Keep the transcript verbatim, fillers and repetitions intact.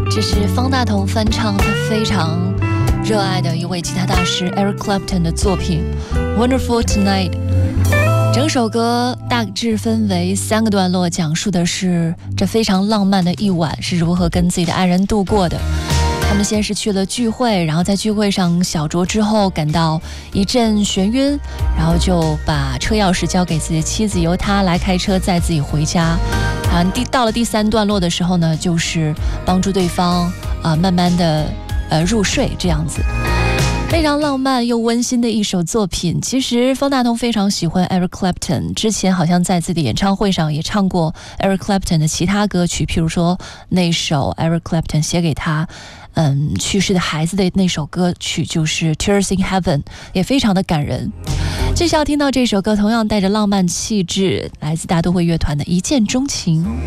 这是方大同翻唱他非常热爱的一位吉他大师 Eric Clapton 的作品 Wonderful Tonight。 整首歌大致分为三个段落，讲述的是这非常浪漫的一晚是如何跟自己的爱人度过的。他们先是去了聚会，然后在聚会上小酌之后感到一阵眩晕，然后就把车钥匙交给自己的妻子，由他来开车载自己回家。啊，第到了第三段落的时候呢，就是帮助对方啊、呃、慢慢的呃入睡这样子。非常浪漫又温馨的一首作品。其实方大同非常喜欢 Eric Clapton， 之前好像在自己的演唱会上也唱过 Eric Clapton 的其他歌曲，譬如说那首 Eric Clapton 写给他嗯去世的孩子的那首歌曲，就是 Tears in Heaven， 也非常的感人。接下来听到这首歌同样带着浪漫气质，来自大都会乐团的一见钟情。